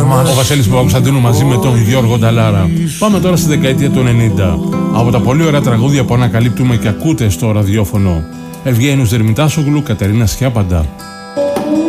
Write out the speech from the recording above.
Ο Βασίλης Παπακοσταντίνου μαζί με τον Γιώργο Νταλάρα. Πάμε τώρα στη δεκαετία του 90. Από τα πολύ ωραία τραγούδια που ανακαλύπτουμε και ακούτε στο ραδιόφωνο. Ευγένιος Δερμητάσογλου, Κατερίνα Σιάπαντα.